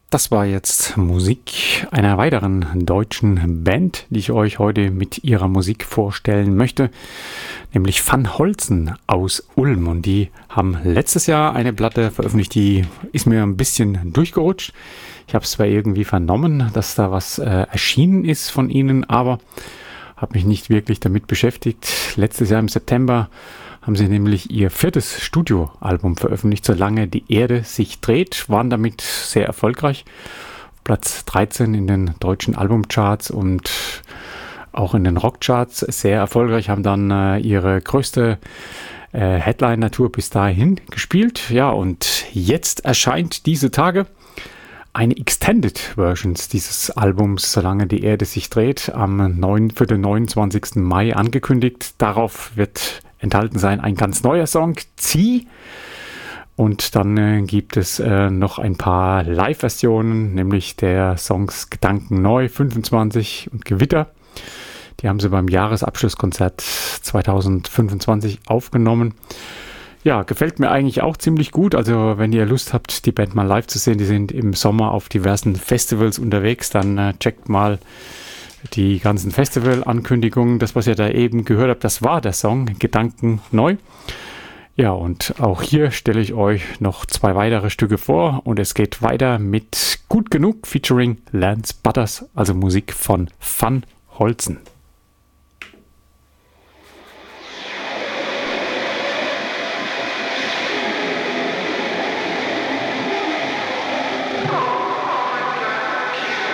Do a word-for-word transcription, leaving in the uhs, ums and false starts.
Das war jetzt Musik einer weiteren deutschen Band, die ich euch heute mit ihrer Musik vorstellen möchte, nämlich Van Holzen aus Ulm. Und die haben letztes Jahr eine Platte veröffentlicht, die ist mir ein bisschen durchgerutscht. Ich habe es zwar irgendwie vernommen, dass da was äh, erschienen ist von ihnen, aber habe mich nicht wirklich damit beschäftigt. Letztes Jahr im September haben sie nämlich ihr viertes Studioalbum veröffentlicht, Solange die Erde sich dreht, waren damit sehr erfolgreich. Platz dreizehn in den deutschen Albumcharts und auch in den Rockcharts sehr erfolgreich, haben dann äh, ihre größte äh, Headliner-Tour bis dahin gespielt. Ja, und jetzt erscheint diese Tage eine Extended Version dieses Albums, Solange die Erde sich dreht, am neun, für den neunundzwanzigsten Mai angekündigt. Darauf wird enthalten sein ein ganz neuer Song, Zieh. Und dann äh, gibt es äh, noch ein paar Live-Versionen, nämlich der Songs Gedanken neu, fünfundzwanzig und Gewitter. Die haben sie beim Jahresabschlusskonzert zwanzig fünfundzwanzig aufgenommen. Ja, gefällt mir eigentlich auch ziemlich gut. Also wenn ihr Lust habt, die Band mal live zu sehen, die sind im Sommer auf diversen Festivals unterwegs, dann äh, checkt mal die ganzen Festival-Ankündigungen. Das, was ihr da eben gehört habt, das war der Song Gedanken neu. Ja, und auch hier stelle ich euch noch zwei weitere Stücke vor und es geht weiter mit Gut genug featuring Lance Butters, also Musik von Van Holzen.